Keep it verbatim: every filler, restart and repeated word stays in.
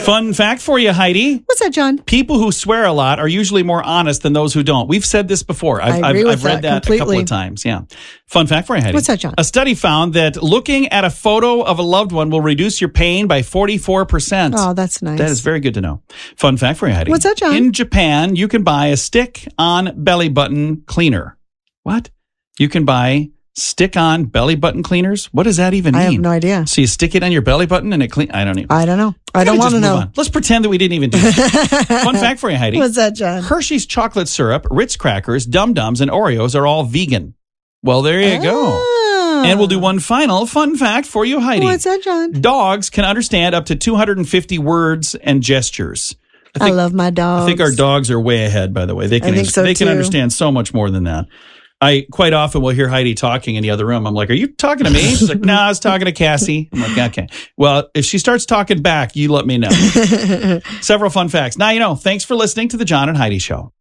Fun fact for you, Heidi. What's that, John? People who swear a lot are usually more honest than those who don't. We've said this before. I've, I agree I've, with I've read that that completely. a couple of times. Yeah. Fun fact for you, Heidi. What's that, John? A study found that looking at a photo of a loved one will reduce your pain by forty-four percent. Oh, that's nice. That is very good to know. Fun fact for you, Heidi. What's that, John? In Japan, you can buy a stick-on belly button cleaner. What? You can buy stick-on belly button cleaners? What does that even mean? I have no idea. So you stick it on your belly button and it clean? I don't even. I don't know. I don't want to know. On. Let's pretend that we didn't even do that. Fun fact for you, Heidi. What's that, John? Hershey's chocolate syrup, Ritz crackers, Dum Dums, and Oreos are all vegan. Well, there you go. Oh. And we'll do one final fun fact for you, Heidi. What's that, John? Dogs can understand up to two hundred fifty words and gestures. I, think, I love my dogs. I think our dogs are way ahead, by the way. They can, I think so they can too. understand so much more than that. I quite often will hear Heidi talking in the other room. I'm like, are you talking to me? She's like, no, nah, I was talking to Cassie. I'm like, okay. Well, if she starts talking back, you let me know. Several fun facts. Now you know. Thanks for listening to the John and Heidi Show.